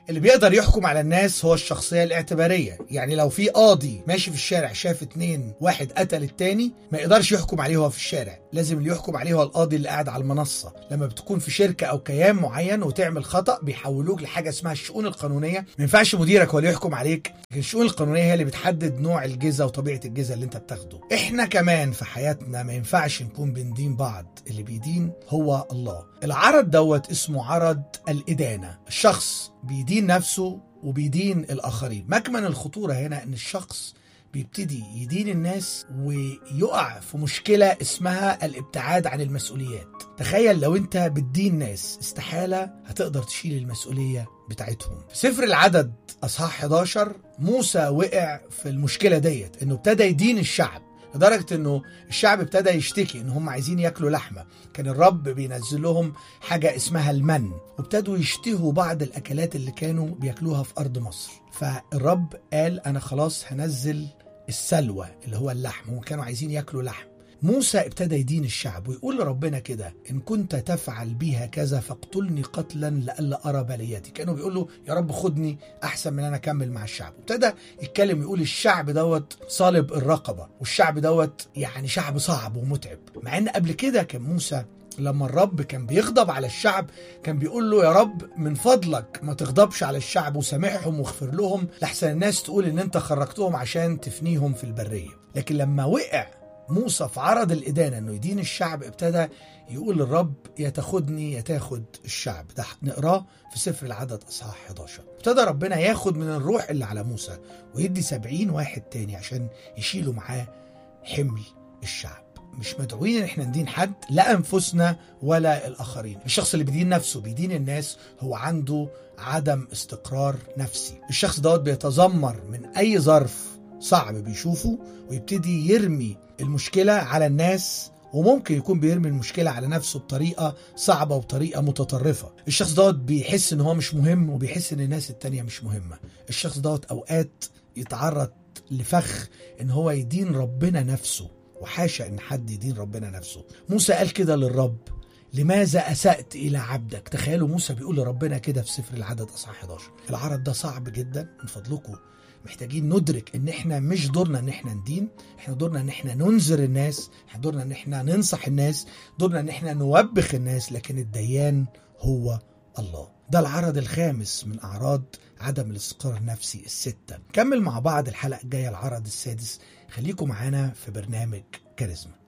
اللي بيقدر يحكم على الناس هو الشخصية الاعتبارية. يعني لو في قاضي ماشي في الشارع شاف 2 واحد قتل التاني، ما يقدرش يحكم عليه هو في الشارع، لازم اللي يحكم عليه هو القاضي اللي قاعد على المنصة. لما بتكون في شركة أو كيان معين وتعمل خطأ، بيحولوك لحاجة اسمها الشؤون القانونية. ما ينفعش مديرك هو اللي يحكم عليك، لكن الشؤون القانونية هي اللي بتحدد نوع الجزا وطبيعة الجزا اللي انت بتاخده. احنا كمان في حياتنا ما ينفعش نكون بندين بعض، اللي بيدين هو الله. العرض دوت اسمه عرض الإدانة. الشخص بيدين نفسه وبيدين الآخرين. مكمن الخطورة هنا ان الشخص بيبتدي يدين الناس ويقع في مشكلة اسمها الابتعاد عن المسؤوليات. تخيل لو انت بتدين ناس، استحالة هتقدر تشيل المسؤولية بتاعتهم. في سفر العدد أصحاح 11 موسى وقع في المشكلة ديت، انه ابتدى يدين الشعب لدرجة انه الشعب ابتدى يشتكي ان هم عايزين ياكلوا لحمة. كان الرب بينزل لهم حاجة اسمها المن، وابتدوا يشتهوا بعض الاكلات اللي كانوا بياكلوها في ارض مصر. فالرب قال انا خلاص هنزل السلوى اللي هو اللحم، وكانوا عايزين ياكلوا لحم. موسى ابتدى يدين الشعب ويقول لربنا كده: إن كنت تفعل بها كذا فاقتلني قتلا لألا أرى بلياتي. كانوا بيقولوا يا رب خدني أحسن من أنا أكمل مع الشعب. ابتدى يتكلم يقول الشعب دوت صالب الرقبة، والشعب دوت يعني شعب صعب ومتعب. مع أن قبل كده كان موسى لما الرب كان بيغضب على الشعب كان بيقول له يا رب من فضلك ما تغضبش على الشعب وسامحهم واغفر لهم، لحسن الناس تقول ان انت خرجتهم عشان تفنيهم في البرية. لكن لما وقع موسى في عرض الإدانة انه يدين الشعب، ابتدى يقول للرب يا تاخدني يا تاخد الشعب. ده نقراه في سفر العدد أصحاح 11. ابتدى ربنا ياخد من الروح اللي على موسى ويدي 70 واحد تاني عشان يشيلوا معاه حمل الشعب. مش مدعوين ان احنا ندين حد، لا انفسنا ولا الاخرين. الشخص اللي بيدين نفسه بيدين الناس هو عنده عدم استقرار نفسي. الشخص دوت بيتذمر من اي ظرف صعب بيشوفه ويبتدي يرمي المشكلة على الناس، وممكن يكون بيرمي المشكلة على نفسه بطريقة صعبة وبطريقة متطرفة. الشخص دوت بيحس ان هو مش مهم وبيحس ان الناس التانية مش مهمة. الشخص دوت اوقات يتعرض لفخ ان هو يدين ربنا نفسه، وحاشا ان حد يدين ربنا نفسه. موسى قال كده للرب: لماذا أسأت إلى عبدك؟ تخيلوا موسى بيقول لربنا كده في سفر العدد أصحاح 11. العرض ده صعب جدا. من فضلكم محتاجين ندرك ان احنا مش دورنا ان احنا ندين، احنا دورنا ان احنا ننذر الناس، احنا دورنا ان احنا ننصح الناس، دورنا ان احنا نوبخ الناس، لكن الديان هو الله. ده العرض الخامس من أعراض عدم الاستقرار النفسي الستة. نكمل مع بعض الحلقة الجاية العرض السادس. خليكم معانا في برنامج كاريزما.